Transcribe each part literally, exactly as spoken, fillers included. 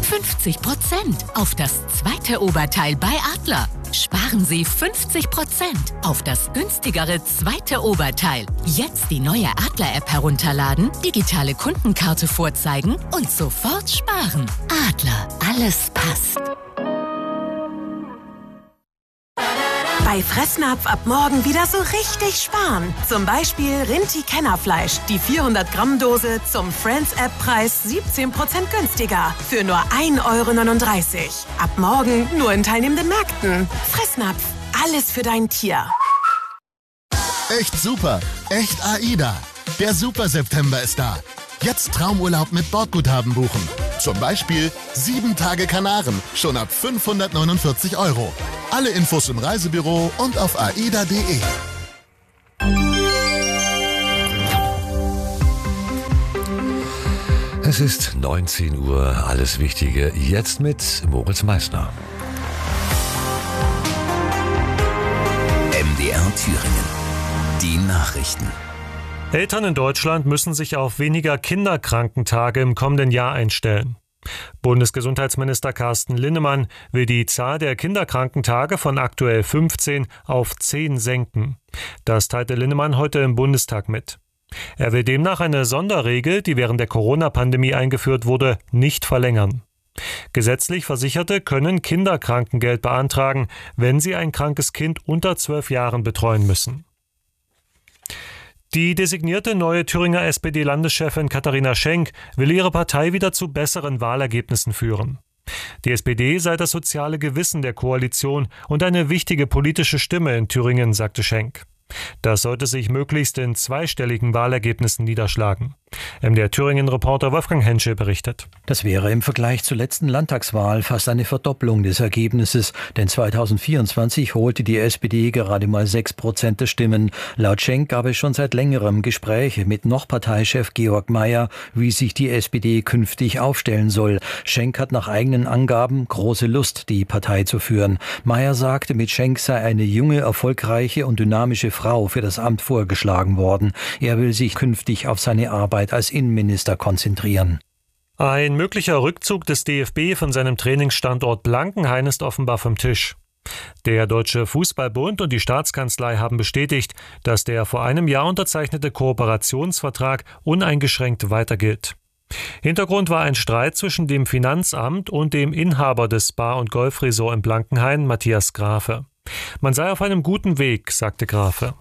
fünfzig Prozent auf das zweite Oberteil bei Adler. Sparen Sie fünfzig Prozent auf das günstigere zweite Oberteil. Jetzt die neue Adler-App herunterladen, digitale Kundenkarte vorzeigen und sofort sparen. Adler, alles passt. Bei Fressnapf ab morgen wieder so richtig sparen. Zum Beispiel Rinti-Kennerfleisch, die vierhundert Gramm Dose zum Friends-App-Preis siebzehn Prozent günstiger für nur ein Euro neununddreißig. Ab morgen nur in teilnehmenden Märkten. Fressnapf, alles für dein Tier. Echt super, echt AIDA. Der Super-September ist da. Jetzt Traumurlaub mit Bordguthaben buchen. Zum Beispiel sieben Tage Kanaren, schon ab fünfhundertneunundvierzig Euro. Alle Infos im Reisebüro und auf aida punkt de. Es ist neunzehn Uhr, alles Wichtige jetzt mit Moritz Meissner. M D R Thüringen. Die Nachrichten. Eltern in Deutschland müssen sich auf weniger Kinderkrankentage im kommenden Jahr einstellen. Bundesgesundheitsminister Carsten Linnemann will die Zahl der Kinderkrankentage von aktuell fünfzehn auf zehn senken. Das teilte Linnemann heute im Bundestag mit. Er will demnach eine Sonderregel, die während der Corona-Pandemie eingeführt wurde, nicht verlängern. Gesetzlich Versicherte können Kinderkrankengeld beantragen, wenn sie ein krankes Kind unter zwölf Jahren betreuen müssen. Die designierte neue Thüringer S P D-Landeschefin Katharina Schenk will ihre Partei wieder zu besseren Wahlergebnissen führen. Die S P D sei das soziale Gewissen der Koalition und eine wichtige politische Stimme in Thüringen, sagte Schenk. Das sollte sich möglichst in zweistelligen Wahlergebnissen niederschlagen. M D R Thüringen-Reporter Wolfgang Henschel berichtet. Das wäre im Vergleich zur letzten Landtagswahl fast eine Verdopplung des Ergebnisses, denn zweitausendvierundzwanzig holte die S P D gerade mal sechs Prozent der Stimmen. Laut Schenk gab es schon seit längerem Gespräche mit noch Parteichef Georg Mayer, wie sich die S P D künftig aufstellen soll. Schenk hat nach eigenen Angaben große Lust, die Partei zu führen. Mayer sagte, mit Schenk sei eine junge, erfolgreiche und dynamische Frau für das Amt vorgeschlagen worden. Er will sich künftig auf seine Arbeit als Innenminister konzentrieren. Ein möglicher Rückzug des D F B von seinem Trainingsstandort Blankenhain ist offenbar vom Tisch. Der Deutsche Fußballbund und die Staatskanzlei haben bestätigt, dass der vor einem Jahr unterzeichnete Kooperationsvertrag uneingeschränkt weiter gilt. Hintergrund war ein Streit zwischen dem Finanzamt und dem Inhaber des Bar- und Golfresort in Blankenhain, Matthias Grafe. Man sei auf einem guten Weg, sagte Grafe.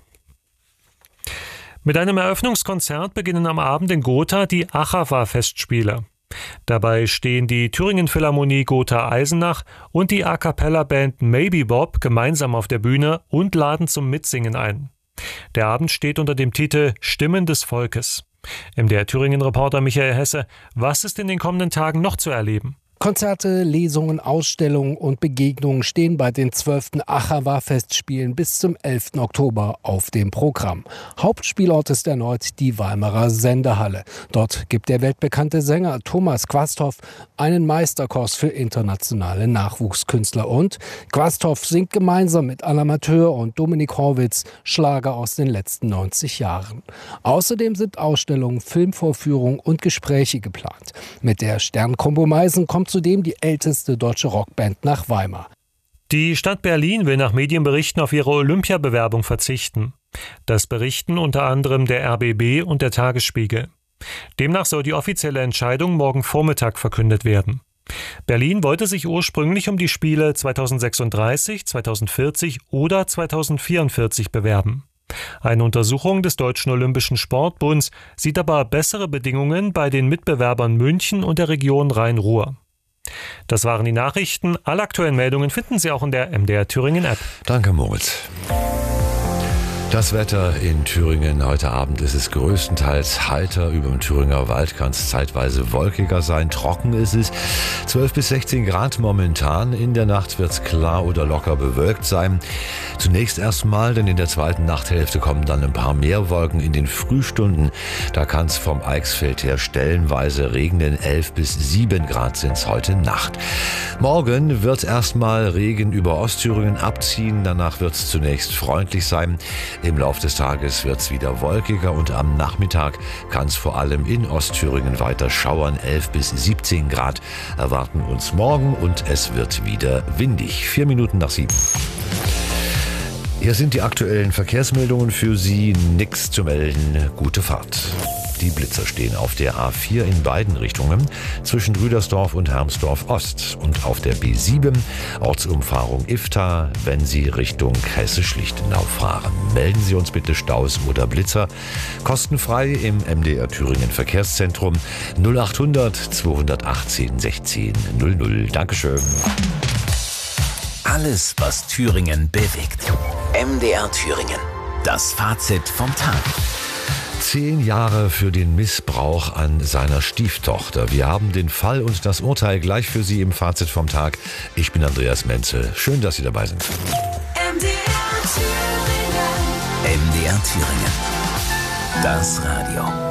Mit einem Eröffnungskonzert beginnen am Abend in Gotha die Achawa-Festspiele. Dabei stehen die Thüringen Philharmonie Gotha-Eisenach und die A-Cappella-Band Maybe Bob gemeinsam auf der Bühne und laden zum Mitsingen ein. Der Abend steht unter dem Titel Stimmen des Volkes. M D R Thüringen-Reporter Michael Hesse, was ist in den kommenden Tagen noch zu erleben? Konzerte, Lesungen, Ausstellungen und Begegnungen stehen bei den zwölften Achawa-Festspielen bis zum elften Oktober auf dem Programm. Hauptspielort ist erneut die Weimarer Sendehalle. Dort gibt der weltbekannte Sänger Thomas Quasthoff einen Meisterkurs für internationale Nachwuchskünstler. Und Quasthoff singt gemeinsam mit Alain Mathieu und Dominik Horwitz Schlager aus den letzten neunzig Jahren. Außerdem sind Ausstellungen, Filmvorführungen und Gespräche geplant. Mit der Sternkombo Meisen kommt zudem die älteste deutsche Rockband nach Weimar. Die Stadt Berlin will nach Medienberichten auf ihre Olympiabewerbung verzichten. Das berichten unter anderem der R B B und der Tagesspiegel. Demnach soll die offizielle Entscheidung morgen Vormittag verkündet werden. Berlin wollte sich ursprünglich um die Spiele zweitausendsechsunddreißig, zweitausendvierzig oder zweitausendvierundvierzig bewerben. Eine Untersuchung des Deutschen Olympischen Sportbunds sieht aber bessere Bedingungen bei den Mitbewerbern München und der Region Rhein-Ruhr. Das waren die Nachrichten. Alle aktuellen Meldungen finden Sie auch in der M D R Thüringen App. Danke, Moritz. Das Wetter in Thüringen. Heute Abend ist es größtenteils heiter. Über dem Thüringer Wald kann es zeitweise wolkiger sein. Trocken ist es. zwölf bis sechzehn Grad momentan. In der Nacht wird es klar oder locker bewölkt sein. Zunächst erstmal, denn in der zweiten Nachthälfte kommen dann ein paar mehr Wolken in den Frühstunden. Da kann es vom Eichsfeld her stellenweise regnen. elf bis sieben Grad sind es heute Nacht. Morgen wird erstmal Regen über Ostthüringen abziehen. Danach wird es zunächst freundlich sein. Im Laufe des Tages wird es wieder wolkiger und am Nachmittag kann es vor allem in Ostthüringen weiter schauern. elf bis siebzehn Grad erwarten uns morgen und es wird wieder windig. Vier Minuten nach sieben. Hier sind die aktuellen Verkehrsmeldungen für Sie. Nix zu melden. Gute Fahrt. Die Blitzer stehen auf der A vier in beiden Richtungen zwischen Rüdersdorf und Hermsdorf Ost und auf der B sieben Ortsumfahrung Ifta, wenn Sie Richtung Hessisch-Lichtenau fahren. Melden Sie uns bitte Staus oder Blitzer kostenfrei im M D R Thüringen Verkehrszentrum null achthundert zweihundertachtzehn sechzehn null null. Dankeschön. Alles, was Thüringen bewegt. M D R Thüringen. Das Fazit vom Tag. Zehn Jahre für den Missbrauch an seiner Stieftochter. Wir haben den Fall und das Urteil gleich für Sie im Fazit vom Tag. Ich bin Andreas Menzel. Schön, dass Sie dabei sind. M D R Thüringen. M D R Thüringen. Das Radio.